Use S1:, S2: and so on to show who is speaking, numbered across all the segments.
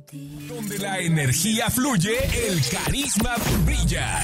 S1: Donde la energía fluye, el carisma brilla.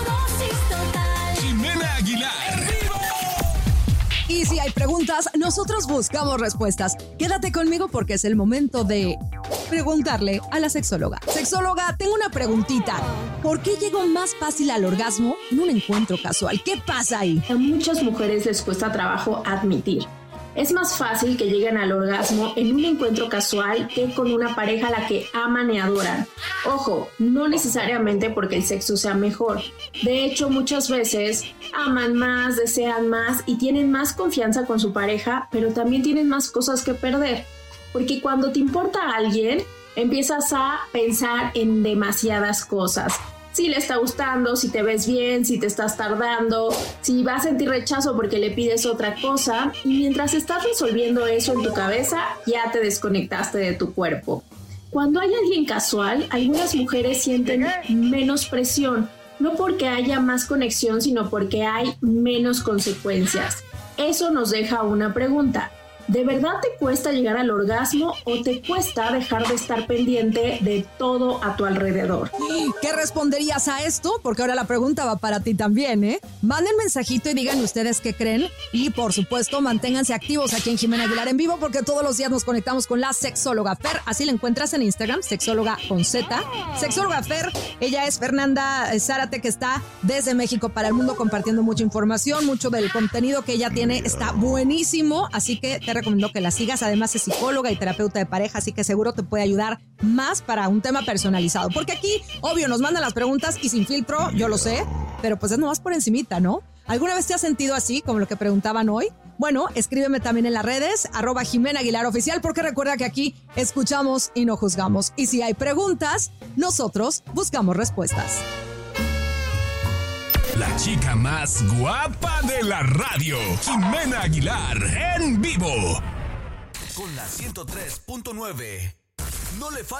S1: Ximena Aguilar.
S2: Y si hay preguntas, nosotros buscamos respuestas. Quédate conmigo porque es el momento de preguntarle a la sexóloga. Sexóloga, tengo una preguntita. ¿Por qué llego más fácil al orgasmo en un encuentro casual? ¿Qué pasa ahí?
S3: A muchas mujeres les cuesta trabajo admitir. Es más fácil que lleguen al orgasmo en un encuentro casual que con una pareja a la que aman y adoran. Ojo, no necesariamente porque el sexo sea mejor. De hecho, muchas veces aman más, desean más y tienen más confianza con su pareja, pero también tienen más cosas que perder. Porque cuando te importa a alguien, empiezas a pensar en demasiadas cosas. Si le está gustando, si te ves bien, si te estás tardando, si va a sentir rechazo porque le pides otra cosa. Y mientras estás resolviendo eso en tu cabeza, ya te desconectaste de tu cuerpo. Cuando hay alguien casual, algunas mujeres sienten menos presión. No porque haya más conexión, sino porque hay menos consecuencias. Eso nos deja una pregunta. ¿De verdad te cuesta llegar al orgasmo o te cuesta dejar de estar pendiente de todo a tu alrededor?
S2: ¿Qué responderías a esto? Porque ahora la pregunta va para ti también, ¿eh? Manden mensajito y digan ustedes qué creen. Y por supuesto, manténganse activos aquí en Ximena Aguilar en vivo porque todos los días nos conectamos con la sexóloga Fer. Así la encuentras en Instagram, sexóloga con Z. Sexóloga Fer, ella es Fernanda Zárate, que está desde México para el mundo compartiendo mucha información. Mucho del contenido que ella tiene está buenísimo, así que te recomiendo que la sigas. Además es psicóloga y terapeuta de pareja, así que seguro te puede ayudar más para un tema personalizado. Porque aquí, obvio, nos mandan las preguntas y sin filtro, yo lo sé, pero pues es nomás por encimita, ¿no? ¿Alguna vez te has sentido así, como lo que preguntaban hoy? Bueno, escríbeme también en las redes, @Ximena Aguilar Oficial, porque recuerda que aquí escuchamos y no juzgamos. Y si hay preguntas, nosotros buscamos respuestas.
S1: La chica más guapa de la radio, Ximena Aguilar, en vivo.
S4: Con la 103.9. No le falta.